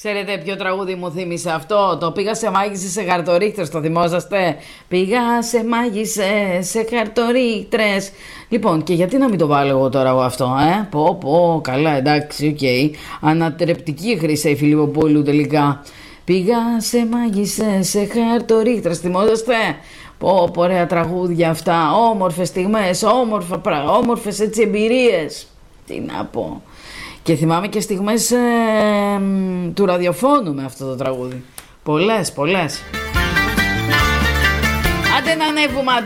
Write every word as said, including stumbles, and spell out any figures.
Ξέρετε ποιο τραγούδι μου θύμισε αυτό? Το πήγα σε μάγισσε σε χαρτορίχτρες, το θυμόσαστε? Πήγα σε μάγισσε σε χαρτορίχτρες. Λοιπόν, και γιατί να μην το βάλω εγώ τώρα εγώ αυτό, ε? Πω πω, καλά, εντάξει, οκ. Okay. Ανατρεπτική χρήση η Φιλιπποπούλου τελικά. Πήγα σε μάγισσε σε χαρτορίχτρες, θυμόσαστε? Πω πω, ωραία τραγούδια αυτά, όμορφες στιγμές, όμορφα πράγματα, όμορφες έτσι εμπειρίες. Τι να πω. Και θυμάμαι και στιγμές ε, του ραδιοφώνου με αυτό το τραγούδι. Πολλές, πολλές. Άντε να ανέβουμε.